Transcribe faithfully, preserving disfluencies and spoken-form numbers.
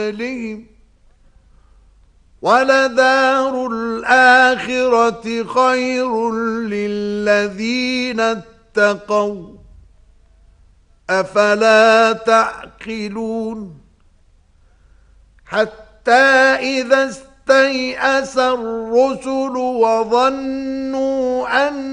أعمالهم ولدار الآخرة خير للذين اتقوا أفلا تعقلون حتى إذا استيأس الرسل وظنوا أن